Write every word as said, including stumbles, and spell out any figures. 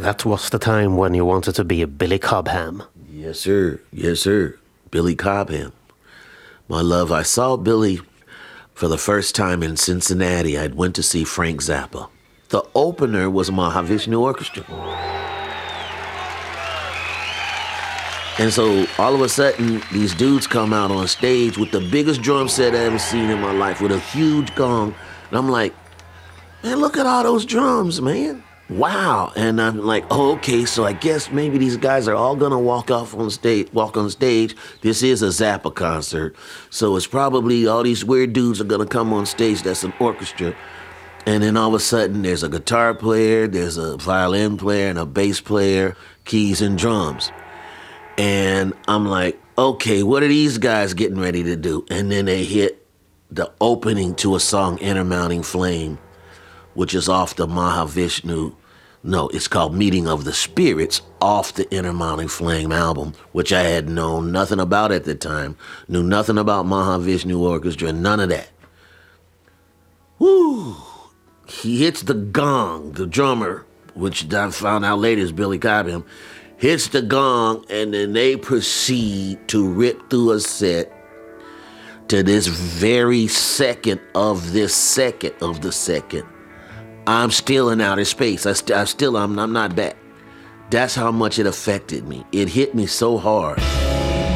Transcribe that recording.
that was the time when you wanted to be a Billy Cobham. Yes, sir. Yes, sir. Billy Cobham. My love, I saw Billy for the first time in Cincinnati. I went to see Frank Zappa. The opener was Mahavishnu Orchestra. And so all of a sudden, these dudes come out on stage with the biggest drum set I ever seen in my life, with a huge gong. And I'm like, man, look at all those drums, man. Wow. And I'm like, oh, okay, so I guess maybe these guys are all gonna walk off on stage, walk on stage. This is a Zappa concert. So it's probably all these weird dudes are gonna come on stage. That's an orchestra. And then all of a sudden, there's a guitar player, there's a violin player, and a bass player, keys and drums. And I'm like, okay, what are these guys getting ready to do? And then they hit the opening to a song, Intermounting Flame, which is off the Mahavishnu, no, it's called Meeting of the Spirits, off the Intermounting Flame album, which I had known nothing about at the time, knew nothing about Mahavishnu Orchestra, none of that. Woo! He hits the gong, the drummer, which I found out later is Billy Cobham, hits the gong, and then they proceed to rip through a set to this very second of this second of the second. I'm still in outer space. I, st- I still, I'm, I'm not back. That's how much it affected me. It hit me so hard.